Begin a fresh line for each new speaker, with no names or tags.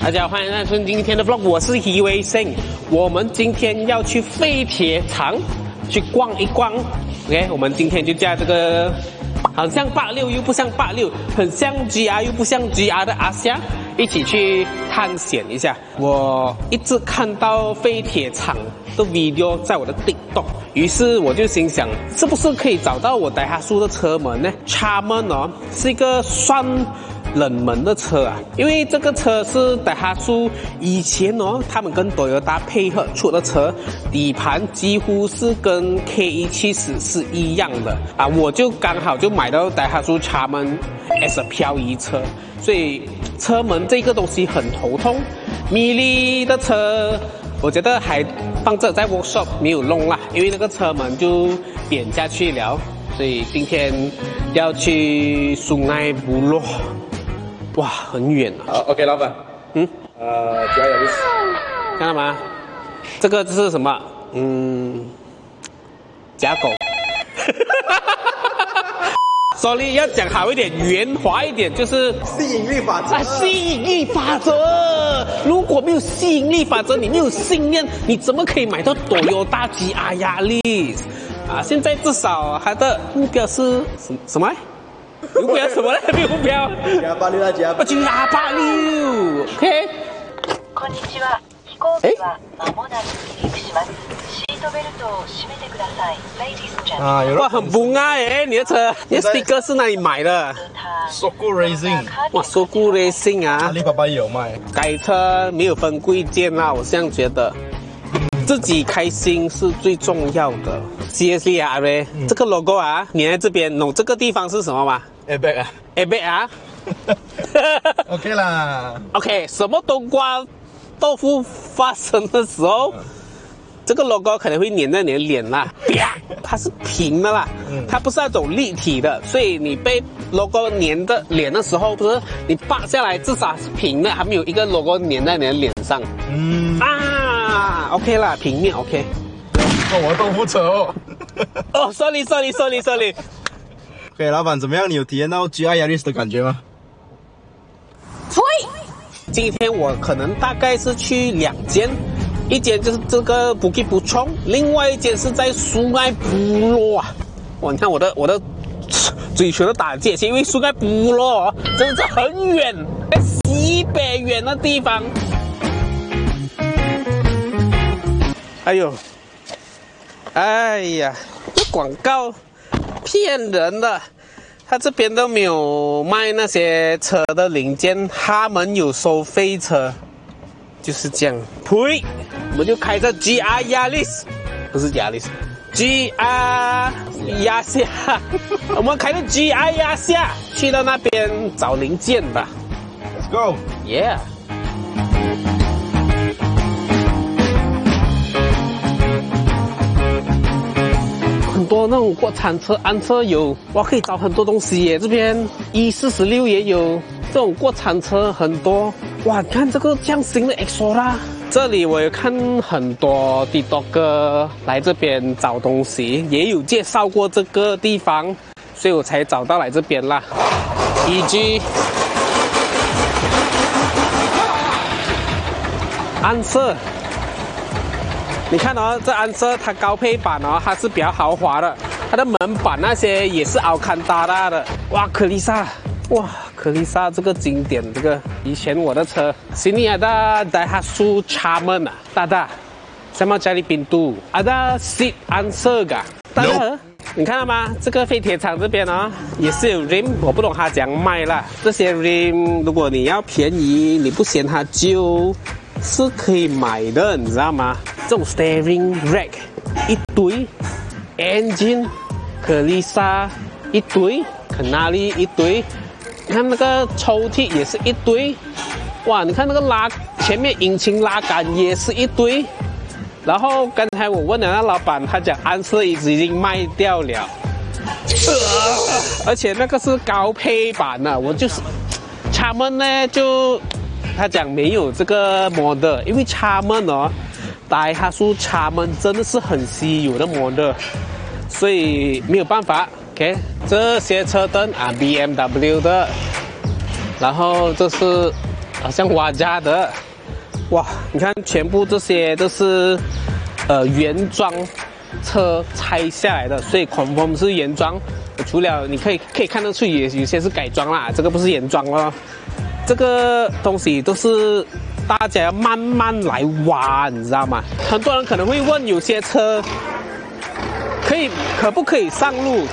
大家好，欢迎收看今天的 vlog， 我是余维生。我们今天要去废铁厂去逛一逛。OK， 我们今天就驾这个好像86又不像86，很像 GR 又不像 GR 的阿夏，一起去探险一下。我一直看到废铁厂的 video 在我的 TikTok， 于是我就心想，是不是可以找到我戴哈苏的车门呢？Charman 哦，是一个算冷门的车啊，因为这个车是戴哈苏以前哦，他们跟 Toyota 配合出的车，底盘几乎是跟 K170是一样的啊。我就刚好就买到戴哈苏 Charman as 漂移车，所以车门这个东西很头痛。米利的车我觉得还放着在 workshop 没有弄啦，因为那个车门就扁下去了，所以今天要去苏埃部落。哇，很远啊。
OK， 老板。加油！
看到吗？这个是什么？假狗。Sorry， 要讲好一点，圆滑一点，就是
吸引力法则。
吸引力法则。如果没有吸引力法则，你没有信念，你怎么可以买到 Toyota GR Yaris？啊，现在至少它的目标是什么？目标什么呢？没有目标。
GR86啊
，GR86。OK。
こんにちは。飛行機は間もなく離陸します。シートベルトを締めてください。Ladies and gentlemen。
哇，很不爱哎，你的车，你的 sticker 是哪里买的
？Soku Racing。
哇 ，Soku Racing 啊！
阿里巴巴也有卖。
改车没有分贵贱啦，我这样觉得。自己开心是最重要的。Seriously 啊，呗，这个 logo 啊，你在这边弄这个地方是什么吗
？Airbag 啊
，Airbag 啊。
OK 啦。
OK， 什么冬瓜豆腐发生的时候，这个 logo 可能会粘在你的脸啦。它是平的啦，它不是那种立体的，所以你被 logo 粘的脸的时候，不是你扒下来至少是平的，还没有一个 logo 粘在你的脸上。OK 啦，平面 OK。
我的豆腐车哦。
哦 ，sorry。
OK， 老板怎么样？你有体验到 GR Yaris 的感觉吗？
今天我可能大概是去2间，一间就是这个 Bukit Puchong， 另外一间是在苏埃部落啊。哇，你看我的嘴唇都打结，因为苏埃部落真的是很远，在西北远的地方。哎呀，这广告骗人的，他这边都没有卖那些车的零件，他们有收废车，就是这样。呸！我们就开着 GR Yaris， 不是 Yaris，GR 亚夏，我们开着 GR 亚夏去到那边找零件吧。
Let's go！
Yeah。很多那种国产车、安车有，哇，可以找很多东西耶。这边E46也有，这种国产车很多。哇，你看这个匠心的 Exora， 这里我有看很多 TikToker 来这边找东西，也有介绍过这个地方，所以我才找到来这边啦。EG 安瑟。你看哦，这安瑟它高配版哦，它是比较豪华的，它的门板那些也是奥坎达拉的。哇，可丽莎，哇，可丽莎这个经典，这个以前我的车，sini ada Daihatsu Charman啊，大，sama cari pintu ada seat answer 噶，大大，你看到吗？这个废铁厂这边哦，也是有 rim， 我不懂它怎样卖啦。这些 rim 如果你要便宜，你不嫌它旧，是可以买的，你知道吗？这种 steering rack 一堆 ，engine 可丽莎一堆，肯纳利一堆，你看那个抽屉也是一堆，哇！你看那个前面引擎拉杆也是一堆，然后刚才我问了那老板，他讲安瑟已经卖掉了，而且那个是高配版的，我就是Charman呢就他讲没有这个 model， 因为Charman哦。戴哈苏Charman真的是很稀有的model，所以没有办法。OK， 这些车灯啊 ，BMW 的，然后这是好像瓦家的。哇，你看全部这些都是原装车拆下来的，所以confirm是原装。除了你可以看得出有些是改装啦，这个不是原装咯。这个东西都是大家要慢慢来挖，你知道吗？很多人可能会问，有些车可不可以上路？